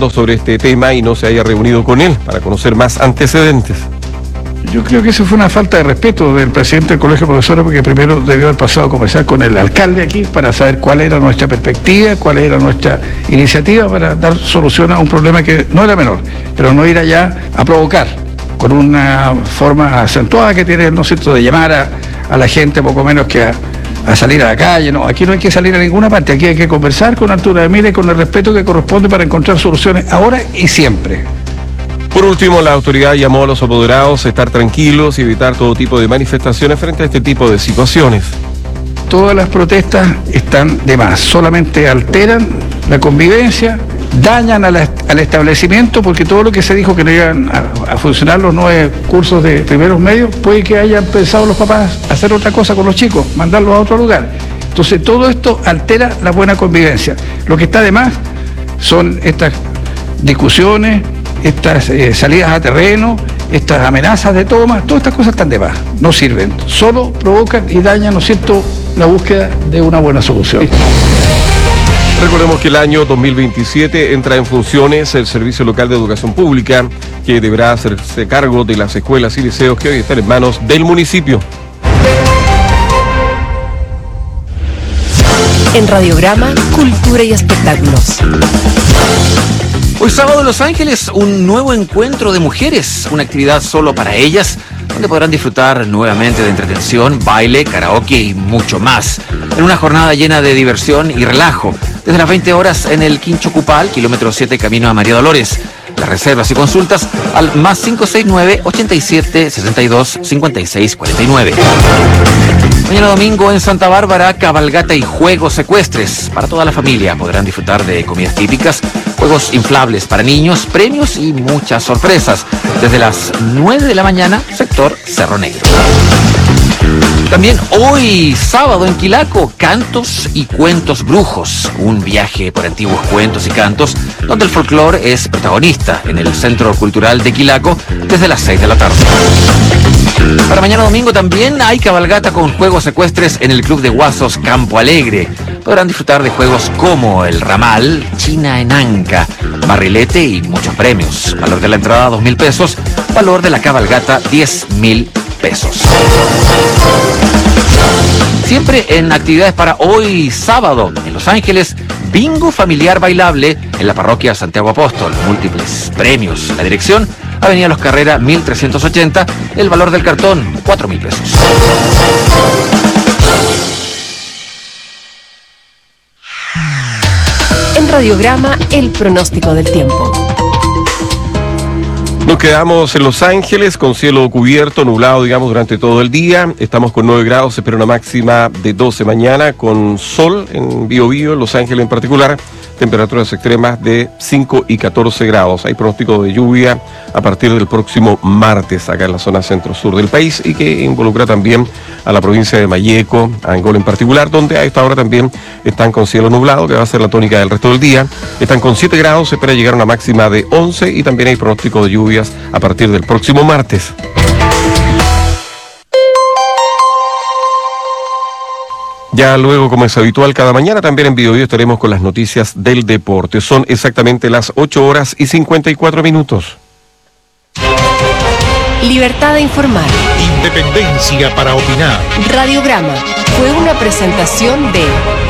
hablando sobre este tema y no se haya reunido con él para conocer más antecedentes. Yo creo que eso fue una falta de respeto del presidente del Colegio de Profesores, porque primero debió haber pasado a conversar con el alcalde aquí para saber cuál era nuestra perspectiva, cuál era nuestra iniciativa para dar solución a un problema que no era menor, pero no ir allá a provocar con una forma acentuada que tiene, ¿no es cierto?, de llamar a la gente poco menos que a salir a la calle. No, aquí no hay que salir a ninguna parte, aquí hay que conversar con altura de mira y con el respeto que corresponde para encontrar soluciones ahora y siempre. Por último, la autoridad llamó a los apoderados a estar tranquilos y evitar todo tipo de manifestaciones frente a este tipo de situaciones. Todas las protestas están de más, solamente alteran la convivencia, dañan al establecimiento, porque todo lo que se dijo que no iban a funcionar los 9 cursos de primeros medios, puede que hayan pensado los papás hacer otra cosa con los chicos, mandarlos a otro lugar. Entonces todo esto altera la buena convivencia. Lo que está de más son estas discusiones, estas salidas a terreno, estas amenazas de toma, todas estas cosas están de más, no sirven, solo provocan y dañan, ¿no es cierto?, la búsqueda de una buena solución. Recordemos que el año 2027 entra en funciones el Servicio Local de Educación Pública, que deberá hacerse cargo de las escuelas y liceos que hoy están en manos del municipio. En Radiograma, Cultura y Espectáculos. Hoy sábado en Los Ángeles, un nuevo encuentro de mujeres, una actividad solo para ellas, donde podrán disfrutar nuevamente de entretención, baile, karaoke y mucho más. En una jornada llena de diversión y relajo, desde las 20 horas en el Quincho Cupal, kilómetro 7, camino a María Dolores. Las reservas y consultas al más 569-87-62-56-49. Mañana domingo en Santa Bárbara, cabalgata y juegos ecuestres. Para toda la familia podrán disfrutar de comidas típicas, juegos inflables para niños, premios y muchas sorpresas. Desde las 9 de la mañana, sector Cerro Negro. También hoy, sábado, en Quilaco, Cantos y Cuentos Brujos. Un viaje por antiguos cuentos y cantos, donde el folclore es protagonista en el Centro Cultural de Quilaco desde las 6 de la tarde. Para mañana domingo también hay cabalgata con juegos ecuestres en el Club de Guasos Campo Alegre. Podrán disfrutar de juegos como el ramal, China en Anca, barrilete y muchos premios. Valor de la entrada 2.000 pesos, valor de la cabalgata 10.000 pesos. Siempre en actividades para hoy sábado en Los Ángeles, bingo familiar bailable en la parroquia Santiago Apóstol. Múltiples premios. La dirección, Avenida Los Carrera 1380. El valor del cartón, 4.000 pesos. En Radiograma, el pronóstico del tiempo. Nos quedamos en Los Ángeles con cielo cubierto, nublado, digamos, durante todo el día. Estamos con 9 grados, se espera una máxima de 12 mañana, con sol en Biobío, en Los Ángeles en particular. Temperaturas extremas de 5 y 14 grados. Hay pronóstico de lluvia a partir del próximo martes acá en la zona centro-sur del país y que involucra también a la provincia de Malleco, a Angola en particular, donde a esta hora también están con cielo nublado, que va a ser la tónica del resto del día. Están con 7 grados, se espera llegar a una máxima de 11 y también hay pronóstico de lluvias a partir del próximo martes. Ya luego, como es habitual cada mañana, también en Biobío estaremos con las noticias del deporte. Son exactamente las 8 horas y 54 minutos. Libertad de informar. Independencia para opinar. Radiograma fue una presentación de...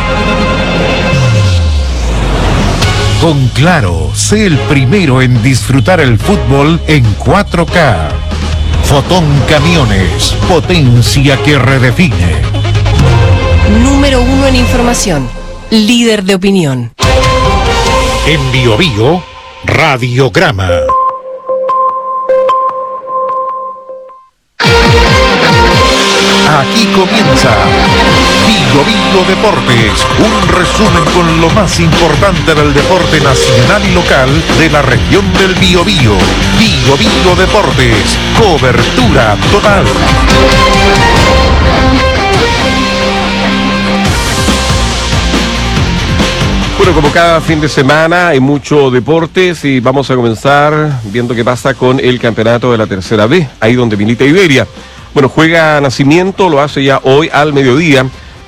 Con Claro, sé el primero en disfrutar el fútbol en 4K. Fotón Camiones, potencia que redefine. Número 1 en información, líder de opinión. En Biobío, Radiograma. Aquí comienza Biobío Deportes, un resumen con lo más importante del deporte nacional y local de la región del Biobío. Biobío Deportes, cobertura total. Bueno, como cada fin de semana hay mucho deportes y vamos a comenzar viendo qué pasa con el campeonato de la tercera B, ahí donde milita Iberia. Bueno, juega Nacimiento, lo hace ya hoy al mediodía.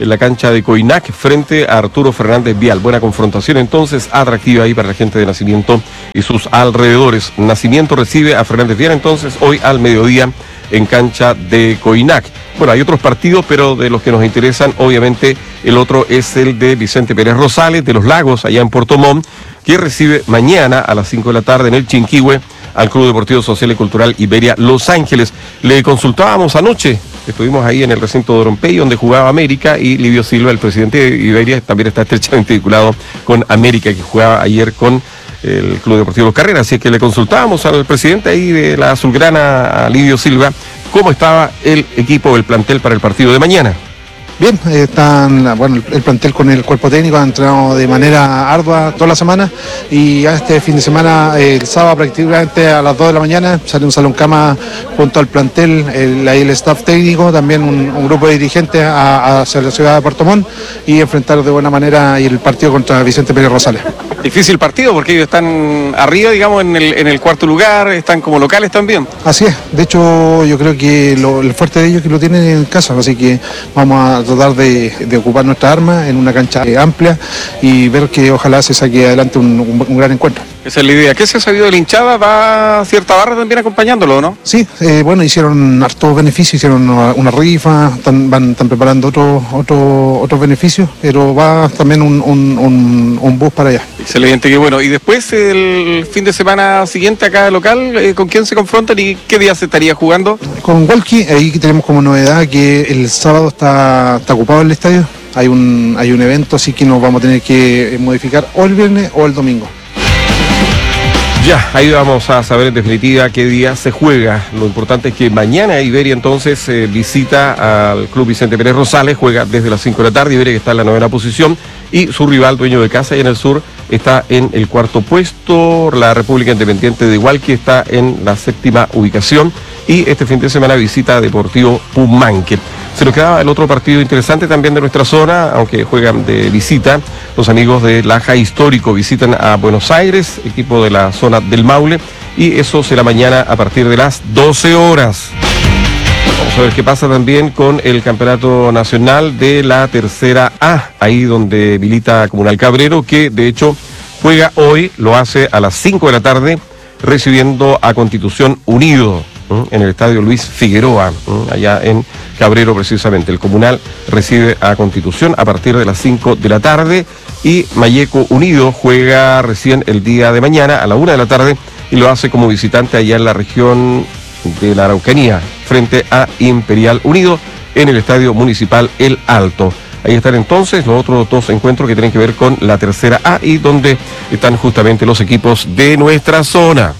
en la cancha de Coinac frente a Arturo Fernández Vial. Buena confrontación entonces, atractiva ahí para la gente de Nacimiento y sus alrededores. Nacimiento recibe a Fernández Vial entonces hoy al mediodía en cancha de Coinac. Bueno, hay otros partidos, pero de los que nos interesan, obviamente, el otro es el de Vicente Pérez Rosales, de Los Lagos, allá en Puerto Montt, que recibe mañana a las 5 de la tarde en el Chinquihue al Club Deportivo Social y Cultural Iberia Los Ángeles. Le consultábamos anoche, estuvimos ahí en el recinto de Orompey, donde jugaba América, y Livio Silva, el presidente de Iberia, también está estrechamente vinculado con América, que jugaba ayer con el Club Deportivo Los Carreras. Así que le consultábamos al presidente ahí de la azulgrana, a Livio Silva, cómo estaba el equipo, el plantel para el partido de mañana. Bien, el plantel con el cuerpo técnico ha entrenado de manera ardua toda la semana, y este fin de semana, el sábado prácticamente a las 2 de la mañana, sale un salón cama junto al plantel, el staff técnico, también un grupo de dirigentes hacia la ciudad de Puerto Montt, y enfrentar de buena manera el partido contra Vicente Pérez Rosales. Difícil partido porque ellos están arriba, digamos, en el cuarto lugar, están como locales también. Así es, de hecho yo creo que el fuerte de ellos es que lo tienen en casa, así que vamos a tratar de ocupar nuestra arma en una cancha amplia y ver que ojalá se saque adelante un gran encuentro. Esa es la idea. ¿Qué se ha sabido de la hinchada? ¿Va cierta barra también acompañándolo, no? Sí, hicieron hartos beneficios, hicieron una rifa, están preparando otros beneficios, pero va también un bus para allá. Excelente, qué bueno. Y después, el fin de semana siguiente acá local, ¿con quién se confrontan y qué día se estaría jugando? Con Walkie, ahí tenemos como novedad que el sábado está ocupado el estadio, hay un evento, así que nos vamos a tener que modificar o el viernes o el domingo. Ya, ahí vamos a saber en definitiva qué día se juega. Lo importante es que mañana Iberia entonces visita al Club Vicente Pérez Rosales, juega desde las 5 de la tarde, Iberia que está en la 9ª posición, y su rival, dueño de casa, y en el sur, está en el 4º puesto. La República Independiente de Hualqui está en la 7ª ubicación, y este fin de semana visita a Deportivo Pumanque. Se nos quedaba el otro partido interesante también de nuestra zona, aunque juegan de visita. Los amigos de Laja Histórico visitan a Buenos Aires, equipo de la zona del Maule, y eso será mañana a partir de las 12 horas. Vamos a ver qué pasa también con el Campeonato Nacional de la Tercera A, ahí donde milita Comunal Cabrero, que de hecho juega hoy, lo hace a las 5 de la tarde, recibiendo a Constitución Unido en el estadio Luis Figueroa, allá en Cabrero precisamente. El Comunal recibe a Constitución a partir de las 5 de la tarde, y Mayeco Unido juega recién el día de mañana a la 1 de la tarde, y lo hace como visitante allá en la región de la Araucanía, frente a Imperial Unido en el Estadio Municipal El Alto. Ahí están entonces los otros dos encuentros que tienen que ver con la Tercera A, y donde están justamente los equipos de nuestra zona.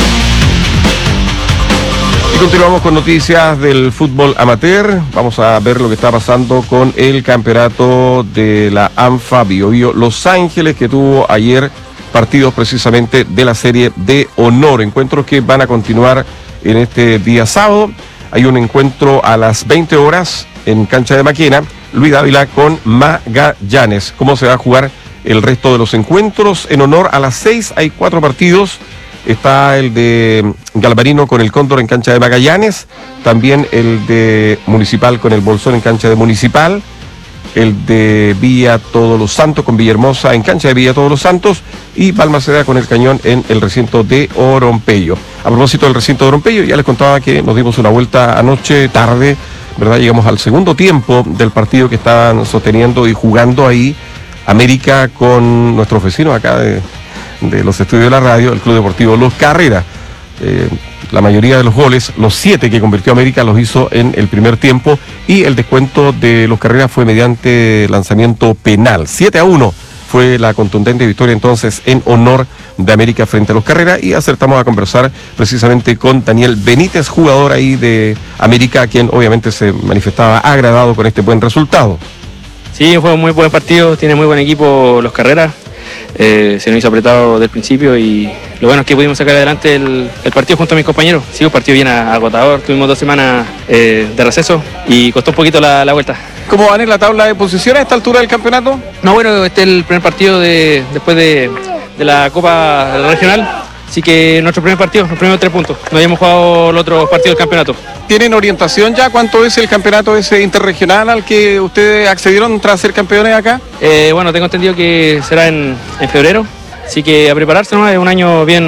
Continuamos con noticias del fútbol amateur. Vamos a ver lo que está pasando con el campeonato de la ANFA Biobío Los Ángeles, que tuvo ayer partidos precisamente de la serie de honor. Encuentros que van a continuar en este día sábado. Hay un encuentro a las 20 horas en cancha de Maquena, Luis Dávila con Magallanes. ¿Cómo se va a jugar el resto de los encuentros? En honor a las 6 hay 4 partidos. Está el de Galvarino con el Cóndor en cancha de Magallanes, también el de Municipal con el Bolsón en cancha de Municipal, el de Villa Todos los Santos con Villahermosa en cancha de Villa Todos los Santos, y Balmaceda con el Cañón en el recinto de Orompeyo. A propósito del recinto de Orompeyo, ya les contaba que nos dimos una vuelta anoche tarde, ¿verdad? Llegamos al segundo tiempo del partido que estaban sosteniendo y jugando ahí América con nuestros vecinos acá de los estudios de la radio, el Club Deportivo Los Carreras. La mayoría de los goles, los 7 que convirtió América, los hizo en el primer tiempo, y el descuento de Los Carreras fue mediante lanzamiento penal. 7-1 fue la contundente victoria entonces en honor de América frente a Los Carreras, y acertamos a conversar precisamente con Daniel Benítez, jugador ahí de América, quien obviamente se manifestaba agradado con este buen resultado. Sí, fue un muy buen partido, tiene muy buen equipo Los Carreras. Se nos hizo apretado desde el principio, y lo bueno es que pudimos sacar adelante el partido junto a mis compañeros. Sí, un partido bien agotador, tuvimos 2 semanas de receso y costó un poquito la vuelta. ¿Cómo van en la tabla de posiciones a esta altura del campeonato? No, bueno, este es el primer partido después de la Copa Regional, así que nuestro primer partido, los primeros 3 puntos. No habíamos jugado los otros partidos del campeonato. ¿Tienen orientación ya? ¿Cuánto es el campeonato ese interregional al que ustedes accedieron tras ser campeones acá? Bueno, tengo entendido que será en febrero, así que a prepararse, ¿no? Es un año bien